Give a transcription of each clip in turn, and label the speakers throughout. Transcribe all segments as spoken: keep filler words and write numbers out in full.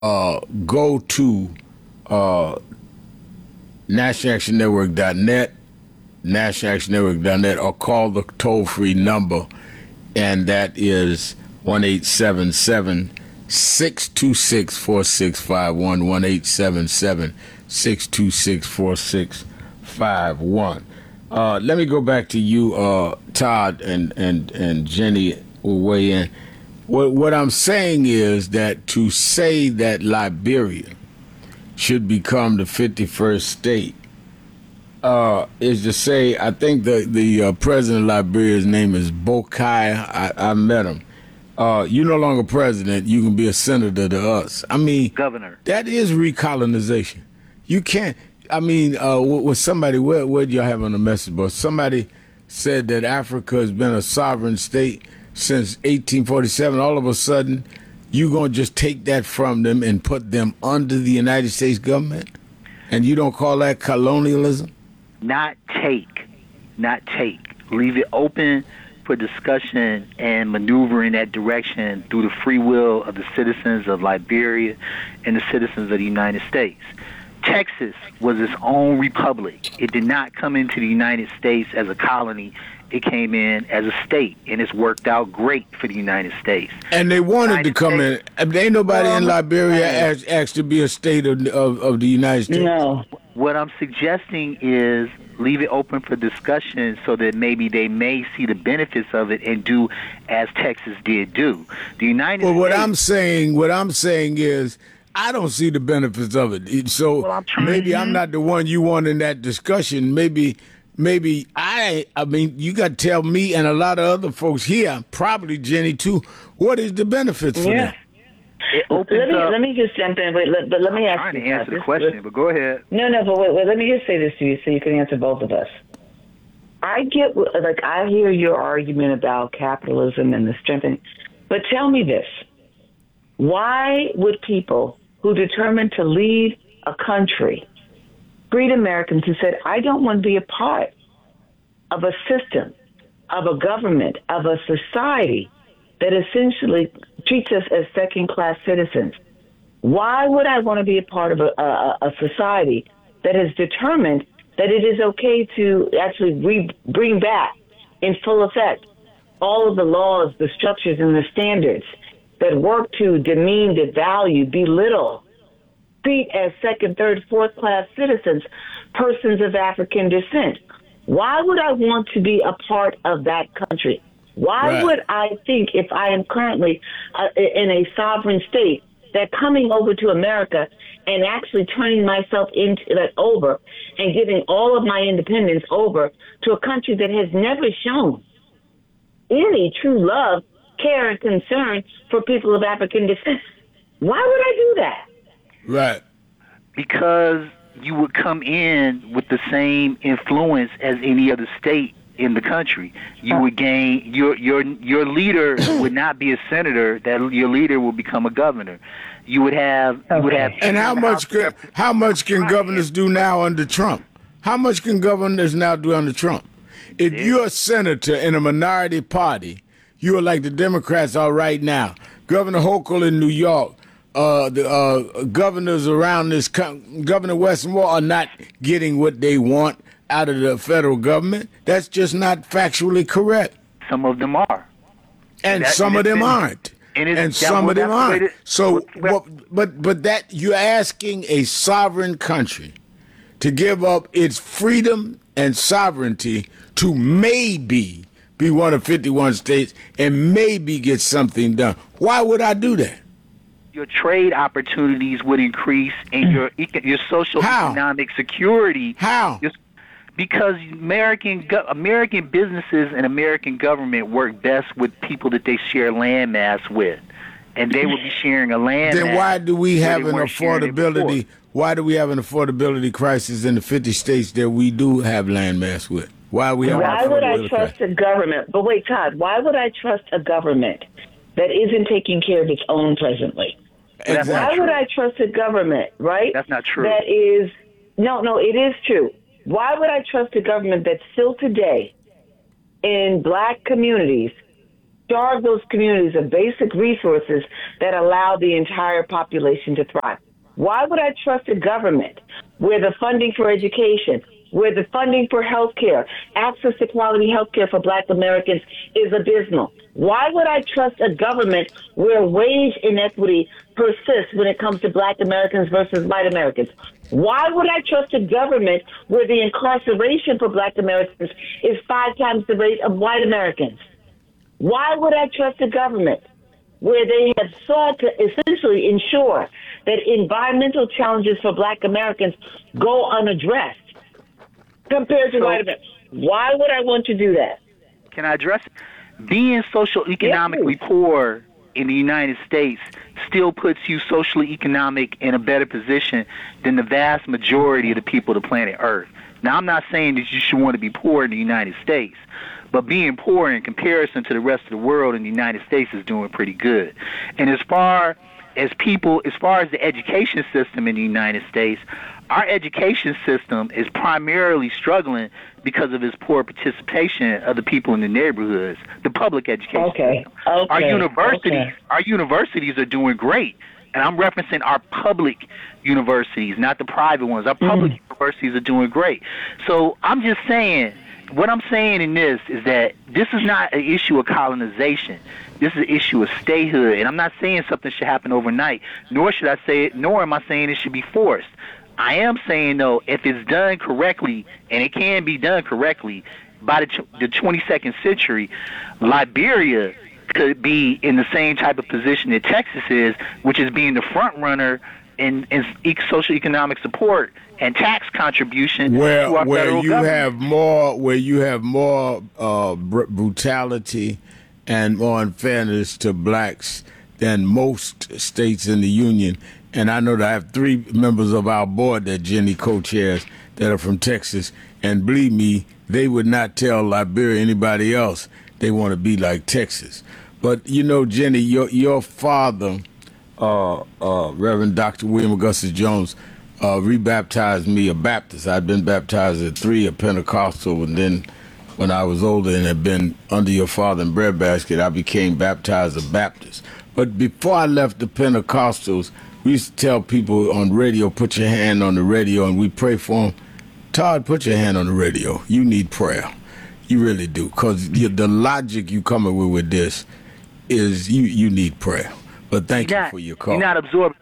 Speaker 1: uh, go to uh, national action network dot net, national action network dot net, or call the toll-free number, and that is one eight seven seven, six two six, four six five one, one eight seven seven, six two six, four six five one. Uh, let me go back to you, uh, Todd, and, and, and Jenny will weigh in. What, what I'm saying is that to say that Liberia should become the fifty-first state uh, is to say, I think the, the uh, president of Liberia's name is Bokai. I, I met him. Uh, you're no longer president. You can be a senator to us. I mean,
Speaker 2: governor.
Speaker 1: That is recolonization. You can't. I mean, uh, with somebody, where, where do y'all have on the message board? Somebody said that Africa has been a sovereign state since eighteen forty-seven. All of a sudden, you going to just take that from them and put them under the United States government? And you don't call that colonialism?
Speaker 2: Not take. Not take. Leave it open for discussion and maneuver in that direction through the free will of the citizens of Liberia and the citizens of the United States. Texas was its own republic. It did not come into the United States as a colony. It came in as a state, and it's worked out great for the United States.
Speaker 1: And they wanted
Speaker 2: United
Speaker 1: to come
Speaker 2: States,
Speaker 1: in. I mean, ain't nobody
Speaker 3: Well,
Speaker 1: in Liberia asked, asked to be a state of, of, of the United States.
Speaker 3: No.
Speaker 2: What I'm suggesting is leave it open for discussion so that maybe they may see the benefits of it and do as Texas did do. The United
Speaker 1: Well, what
Speaker 2: States,
Speaker 1: I'm saying, what I'm saying is, I don't see the benefits of it. It- So
Speaker 2: Well, I'm trying-
Speaker 1: maybe I'm not the one you want in that discussion. Maybe, maybe I. I mean, you got to tell me and a lot of other folks here, probably Jenny too. What is the benefits for
Speaker 3: Yeah.
Speaker 1: them?
Speaker 2: it opens
Speaker 3: Let me
Speaker 2: up.
Speaker 3: let me just jump in. Wait, let, but let me
Speaker 2: I'm
Speaker 3: ask
Speaker 2: trying
Speaker 3: you
Speaker 2: to answer the
Speaker 3: this.
Speaker 2: question, but go ahead.
Speaker 3: No, no, but wait, wait. Let me just say this to you, so you can answer both of us. I get, like, I hear your argument about capitalism and the strengthening, but tell me this: why would people who determined to leave a country, freed Americans who said, "I don't want to be a part of a system, of a government, of a society that essentially treats us as second-class citizens. Why would I want to be a part of a, a, a society that has determined that it is okay to actually re- bring back in full effect all of the laws, the structures, and the standards that work to demean, devalue, belittle, treat as second, third, fourth-class citizens, persons of African descent? Why would I want to be a part of that country? Why
Speaker 1: Right.
Speaker 3: would I think, if I am currently uh, in a sovereign state, that coming over to America and actually turning myself into that over and giving all of my independence over to a country that has never shown any true love, care, and concern for people of African descent? Why would I do that?
Speaker 1: Right.
Speaker 2: Because you would come in with the same influence as any other state in the country. You would gain your your your leader would not be a senator. That your leader will become a governor. You would have you would have.
Speaker 1: And how much can how much can governors do now under Trump? How much can governors now do under Trump? If you're a senator in a minority party, you are like the Democrats are right now. Governor Hochul in New York, uh, the uh, governors around this, co- Governor Westmore are not getting what they want out of the federal government. That's just not factually correct.
Speaker 2: Some of them are.
Speaker 1: And
Speaker 2: That-
Speaker 1: some of them
Speaker 2: and-
Speaker 1: aren't.
Speaker 2: and
Speaker 1: And,
Speaker 2: it's- that-
Speaker 1: some
Speaker 2: well,
Speaker 1: of them
Speaker 2: that's the way
Speaker 1: aren't.
Speaker 2: to-
Speaker 1: So,
Speaker 2: well, well-
Speaker 1: what, but but that you're asking a sovereign country to give up its freedom and sovereignty to maybe be one of fifty-one states and maybe get something done. Why would I do that?
Speaker 2: Your trade opportunities would increase, and your eco- your social
Speaker 1: How?
Speaker 2: economic security.
Speaker 1: How?
Speaker 2: Your- Because American go- American businesses and American government work best with people that they share land mass with, and they would be sharing a land.
Speaker 1: Then
Speaker 2: mass
Speaker 1: why do we
Speaker 2: where
Speaker 1: have
Speaker 2: they
Speaker 1: an
Speaker 2: weren't sharing it before.
Speaker 1: affordability? Why do we have an affordability crisis in the fifty states that we do have landmass with? Why we have an
Speaker 3: Why would I
Speaker 1: affordability
Speaker 3: trust
Speaker 1: crisis?
Speaker 3: a government? But wait, Todd, why would I trust a government that isn't taking care of its own presently?
Speaker 2: That's not
Speaker 3: Why
Speaker 2: true.
Speaker 3: would I trust a government, right?
Speaker 2: That's not true.
Speaker 3: That is, no, no, it is true. Why would I trust a government that still today in black communities starve those communities of basic resources that allow the entire population to thrive. Why would I trust a government where the funding for education, where the funding for health care, access to quality health care for Black Americans is abysmal? Why would I trust a government where wage inequity persists when it comes to Black Americans versus white Americans? Why would I trust a government where the incarceration for Black Americans is five times the rate of white Americans? Why would I trust a government where they have sought to essentially ensure that environmental challenges for Black Americans go unaddressed compared to
Speaker 2: So-
Speaker 3: white Americans? Why would I want to do that?
Speaker 2: Can I address it? Being social economically
Speaker 3: Yes.
Speaker 2: poor in the United States still puts you socially economic in a better position than the vast majority of the people of the planet Earth. Now, I'm not saying that you should want to be poor in the United States, but being poor in comparison to the rest of the world in the United States is doing pretty good. And as far as people, as far as the education system in the United States, our education system is primarily struggling because of its poor participation of the people in the neighborhoods, the public education
Speaker 3: Okay.
Speaker 2: system.
Speaker 3: Okay.
Speaker 2: Our universities,
Speaker 3: Okay.
Speaker 2: our universities are doing great. And I'm referencing our public universities, not the private ones. Our public
Speaker 3: Mm.
Speaker 2: universities are doing great. So I'm just saying, what I'm saying in this is that this is not an issue of colonization. This is an issue of statehood. And I'm not saying something should happen overnight, nor should I say it, nor am I saying it should be forced. I am saying, though, if it's done correctly, and it can be done correctly, by the, tw- the twenty-second century, Liberia could be in the same type of position that Texas is, which is being the front runner in, in e- social economic support and tax contribution
Speaker 1: where
Speaker 2: to our
Speaker 1: where
Speaker 2: federal
Speaker 1: you
Speaker 2: government.
Speaker 1: have more where you have more uh, br- brutality and more unfairness to blacks than most states in the union. And I know that I have three members of our board that Jenny co-chairs that are from Texas, and believe me, they would not tell Liberia or anybody else they want to be like Texas. But you know, Jenny, your your father, uh, uh, Reverend Doctor William Augustus Jones, uh, rebaptized me a Baptist. I'd been baptized at three, a Pentecostal, and then when I was older and had been under your father in breadbasket, I became baptized a Baptist. But before I left the Pentecostals, we used to tell people on radio, put your hand on the radio, and we pray for them. Todd, put your hand on the radio. You need prayer. You really do, because the logic you coming with with this is you, you need prayer. But thank
Speaker 2: You're
Speaker 1: you
Speaker 2: not-
Speaker 1: for your call.
Speaker 2: You're not absorbing.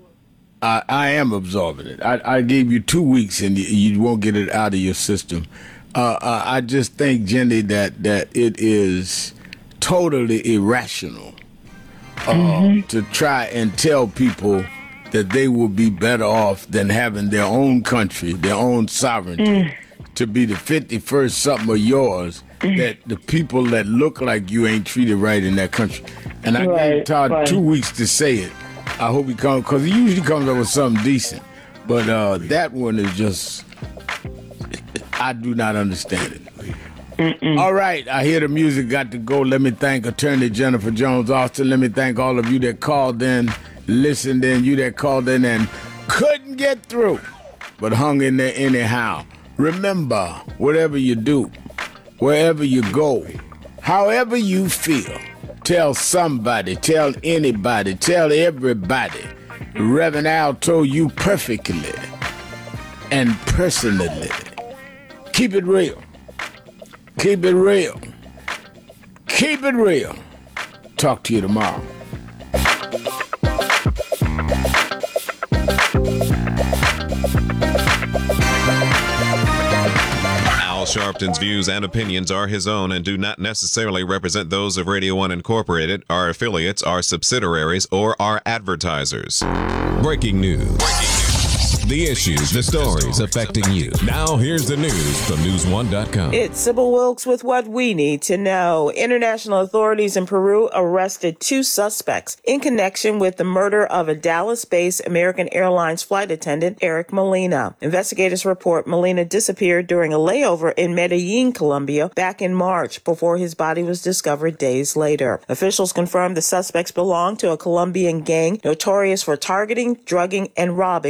Speaker 1: I, I am absorbing it. I, I gave you two weeks and you, you won't get it out of your system. Uh, uh, I just think, Jenny, that, that it is totally irrational uh, mm-hmm. to try and tell people that they will be better off than having their own country, their own sovereignty, mm. to be the fifty-first something of yours, mm. that the people that look like you ain't treated right in that country. And I
Speaker 3: right,
Speaker 1: gave Todd
Speaker 3: right.
Speaker 1: two weeks to say it. I hope he comes, because he usually comes up with something decent. But uh, that one is just, I do not understand it. Mm-mm. All right, I hear the music got to go. Let me thank Attorney Jennifer Jones Austin. Let me thank all of you that called in, listened in, you that called in and couldn't get through, but hung in there anyhow. Remember, whatever you do, wherever you go, however you feel, tell somebody, tell anybody, tell everybody. Reverend Al told you perfectly and personally. Keep it real. Keep it real. Keep it real. Talk to you tomorrow.
Speaker 4: Al Sharpton's views and opinions are his own and do not necessarily represent those of Radio One Incorporated, our affiliates, our subsidiaries, or our advertisers.
Speaker 5: Breaking news. Breaking news. The issues, the stories affecting you. Now here's the news from news one dot com.
Speaker 6: It's Sybil Wilkes with what we need to know. International authorities in Peru arrested two suspects in connection with the murder of a Dallas-based American Airlines flight attendant, Eric Molina. Investigators report Molina disappeared during a layover in Medellin, Colombia, back in March before his body was discovered days later. Officials confirmed the suspects belonged to a Colombian gang notorious for targeting, drugging, and robbing foreign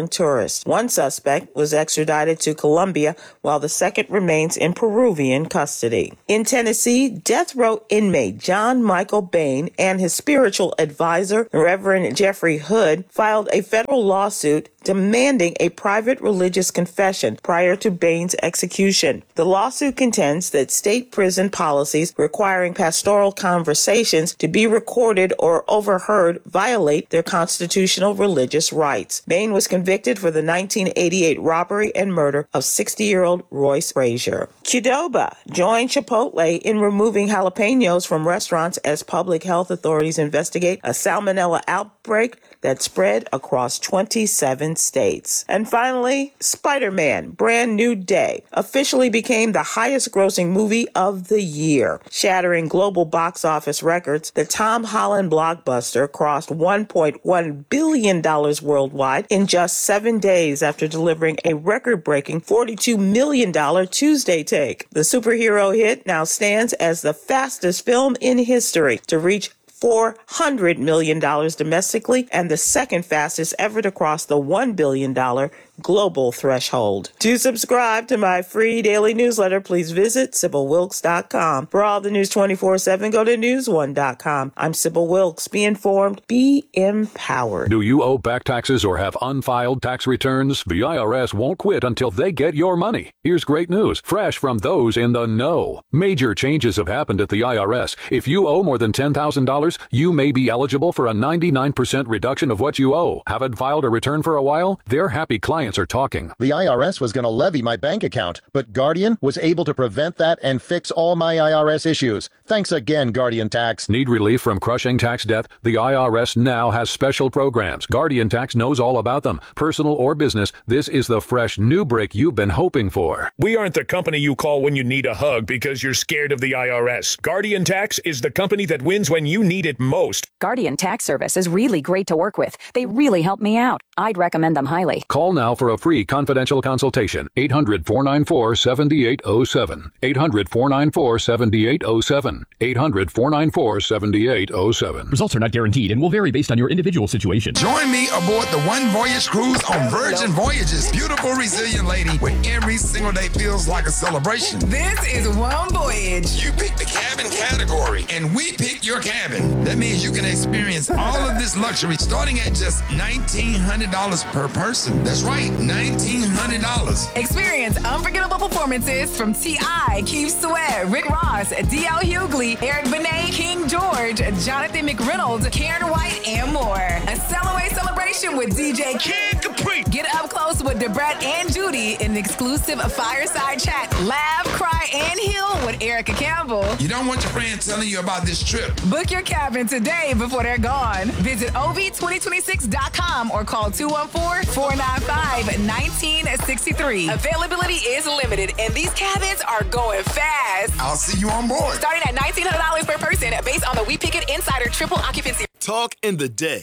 Speaker 6: foreign tourists. One suspect was extradited to Colombia, while the second remains in Peruvian custody. In Tennessee, death row inmate John Michael Bain and his spiritual advisor, Reverend Jeffrey Hood, filed a federal lawsuit demanding a private religious confession prior to Bain's execution. The lawsuit contends that state prison policies requiring pastoral conversations to be recorded or overheard violate their constitutional religious rights. Bain was convicted for the nineteen eighty-eight robbery and murder of sixty-year-old Royce Frazier. Qdoba joined Chipotle in removing jalapenos from restaurants as public health authorities investigate a salmonella outbreak that spread across twenty-seven states. And finally, Spider-Man: Brand New Day officially became the highest-grossing movie of the year. Shattering global box office records, the Tom Holland blockbuster crossed one point one billion dollars worldwide in just seven days after delivering a record-breaking forty-two million dollars Tuesday take. The superhero hit now stands as the fastest film in history to reach four hundred million dollars domestically and the second fastest ever to cross the one billion dollars global threshold. To subscribe to my free daily newsletter, please visit Sybil Wilkes dot com. For all the news twenty-four seven, go to news one dot com. I'm Sybil Wilkes. Be informed, be empowered.
Speaker 7: Do you owe back taxes or have unfiled tax returns? The I R S won't quit until they get your money. Here's great news, fresh from those in the know. Major changes have happened at the I R S. If you owe more than ten thousand dollars, you may be eligible for a ninety-nine percent reduction of what you owe. Haven't filed a return for a while? They're happy clients are talking.
Speaker 8: The I R S was going to levy my bank account, but Guardian was able to prevent that and fix all my I R S issues. Thanks again, Guardian Tax.
Speaker 7: Need relief from crushing tax debt? The I R S now has special programs. Guardian Tax knows all about them. Personal or business, this is the fresh new break you've been hoping for.
Speaker 9: We aren't the company you call when you need a hug because you're scared of the I R S. Guardian Tax is the company that wins when you need it most.
Speaker 10: Guardian Tax Service is really great to work with. They really help me out. I'd recommend them highly.
Speaker 7: Call now for a free confidential consultation. eight hundred, four nine four, seven eight zero seven. eight hundred, four nine four, seven eight zero seven. eight hundred, four nine four, seven eight zero seven.
Speaker 11: Results are not guaranteed and will vary based on your individual situation.
Speaker 12: Join me aboard the One Voyage Cruise on Virgin Voyages. Beautiful, resilient lady where every single day feels like a celebration.
Speaker 13: This is One Voyage.
Speaker 12: You pick the cabin category and we pick your cabin. That means you can experience all of this luxury starting at just nineteen hundred dollars per person. That's right, nineteen hundred dollars.
Speaker 13: Experience unforgettable performances from T I, Keith Sweat, Rick Ross, D L Hughley, Eric Benet, King George, Jonathan McReynolds, Karen White, and more. A Cellaway celebration with D J Kid Capri. Get up close with Debrat and Judy in an exclusive fireside chat. Laugh, cry, and heal with Erica Campbell.
Speaker 12: You don't want your friends telling you about this trip.
Speaker 13: Book your cabin today before they're gone. Visit O V twenty twenty-six dot com or call two one four, four nine five, one nine six three. Availability is limited and these cabins are going fast.
Speaker 12: I'll see you on board.
Speaker 13: Starting at nineteen hundred dollars per person based on the We Pick It Insider triple occupancy.
Speaker 14: Talk in the day.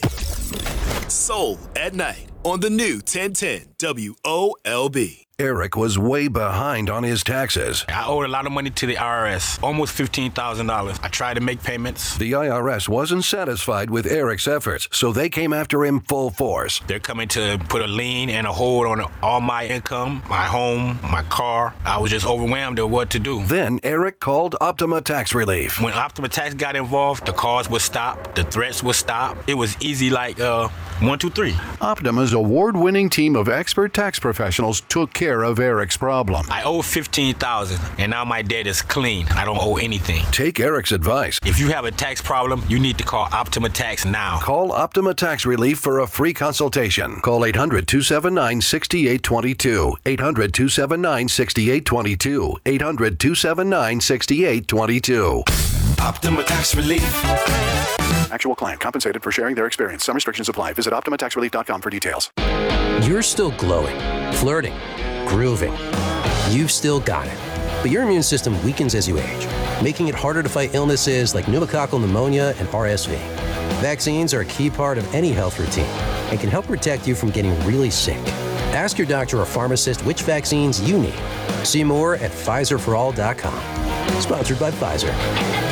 Speaker 14: Soul at night on the new ten ten W O L B.
Speaker 15: Eric was way behind on his taxes.
Speaker 16: I owed a lot of money to the I R S, almost fifteen thousand dollars. I tried to make payments.
Speaker 15: The I R S wasn't satisfied with Eric's efforts, so they came after him full force.
Speaker 16: They're coming to put a lien and a hold on all my income, my home, my car. I was just overwhelmed at what to do.
Speaker 15: Then Eric called Optima Tax Relief.
Speaker 16: When Optima Tax got involved, the calls would stop, the threats would stop. It was easy like uh, one, two, three.
Speaker 15: Optima's award-winning team of expert tax professionals took care of Eric's problem.
Speaker 16: I owe fifteen thousand dollars, and now my debt is clean. I don't owe anything.
Speaker 15: Take Eric's advice.
Speaker 16: If you have a tax problem, you need to call Optima Tax now.
Speaker 15: Call Optima Tax Relief for a free consultation. Call eight hundred, two seven nine, six eight two two. eight hundred, two seven nine, six eight two two. eight hundred, two seven nine, six eight two two.
Speaker 14: Optima Tax Relief.
Speaker 17: Actual client compensated for sharing their experience. Some restrictions apply. Visit Optima Tax Relief dot com for details.
Speaker 18: You're still glowing, flirting, grooving. You've still got it. But your immune system weakens as you age, making it harder to fight illnesses like pneumococcal pneumonia and R S V. Vaccines are a key part of any health routine and can help protect you from getting really sick. Ask your doctor or pharmacist which vaccines you need. See more at Pfizer for all dot com. Sponsored by Pfizer.